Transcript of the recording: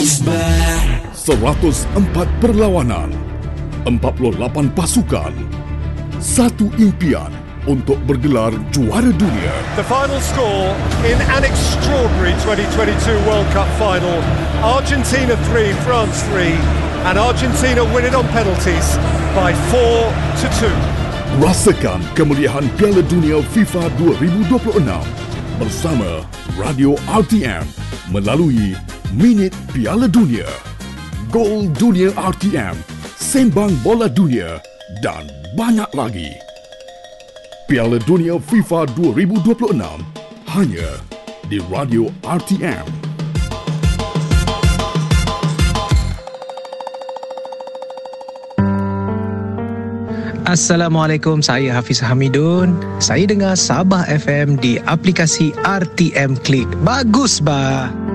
104 perlawanan, 48 pasukan, satu impian untuk bergelar juara dunia. The final score in an extraordinary 2022 World Cup final. Argentina 3, France 3, and Argentina win it on penalties by 4-2. Rasakan kemuliaan Piala Dunia FIFA 2026 bersama Radio RTM melalui Minit Piala Dunia, Gol Dunia RTM, Sembang Bola Dunia dan banyak lagi. Piala Dunia FIFA 2026 hanya di Radio RTM. Assalamualaikum, saya Hafiz Hamidun. Saya dengar Sabah FM di aplikasi RTM Klik. Bagus, bah.